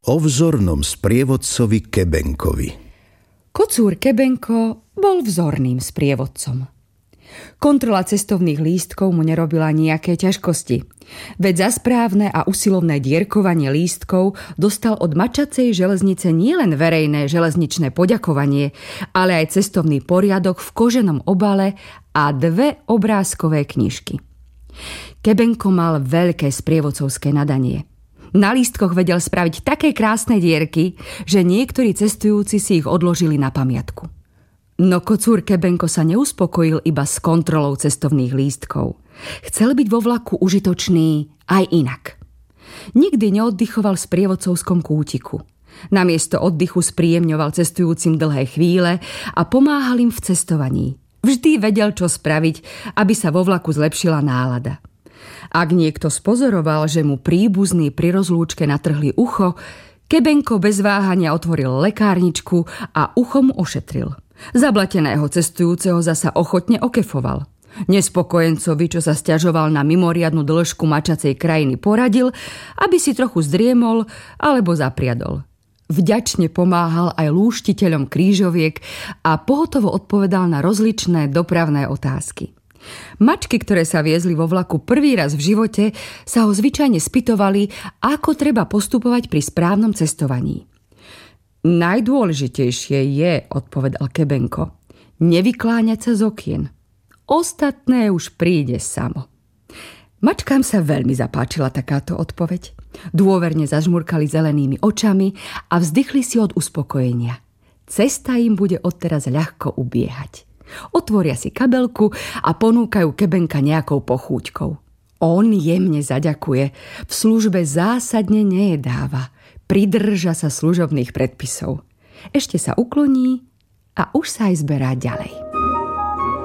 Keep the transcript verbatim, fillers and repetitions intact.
O vzornom sprievodcovi Kebenkovi. Kocúr Kebenko bol vzorným sprievodcom. Kontrola cestovných lístkov mu nerobila nejaké ťažkosti, veď za správne a usilovné dierkovanie lístkov dostal od mačacej železnice nielen verejné železničné poďakovanie, ale aj cestovný poriadok v koženom obale a dve obrázkové knižky. Kebenko mal veľké sprievodcovské nadanie. Na lístkoch vedel spraviť také krásne dierky, že niektorí cestujúci si ich odložili na pamiatku. No kocúr Kebenko sa neuspokojil iba s kontrolou cestovných lístkov. Chcel byť vo vlaku užitočný aj inak. Nikdy neoddychoval v sprievodcovskom kútiku. Namiesto oddychu spríjemňoval cestujúcim dlhé chvíle a pomáhal im v cestovaní. Vždy vedel, čo spraviť, aby sa vo vlaku zlepšila nálada. Ak niekto spozoroval, že mu príbuzní pri rozlúčke natrhli ucho, Kebenko bez váhania otvoril lekárničku a ucho mu ošetril. Zablateného cestujúceho zasa ochotne okefoval. Nespokojencovi, čo sa sťažoval na mimoriadnu dĺžku mačacej krajiny, poradil, aby si trochu zdriemol alebo zapriadol. Vďačne pomáhal aj lúštiteľom krížoviek a pohotovo odpovedal na rozličné dopravné otázky. Mačky, ktoré sa viezli vo vlaku prvý raz v živote, sa ho zvyčajne spytovali, ako treba postupovať pri správnom cestovaní. Najdôležitejšie je, odpovedal Kebenko, nevykláňať sa z okien. Ostatné už príde samo. Mačkám sa veľmi zapáčila takáto odpoveď. Dôverne zažmurkali zelenými očami a vzdychli si od uspokojenia. Cesta im bude odteraz ľahko ubiehať. Otvoria si kabelku a ponúkajú Kebenka nejakou pochúťkou. On jemne zaďakuje, v službe zásadne nejedáva, pridrža sa služobných predpisov. Ešte sa ukloní a už sa aj zberá ďalej.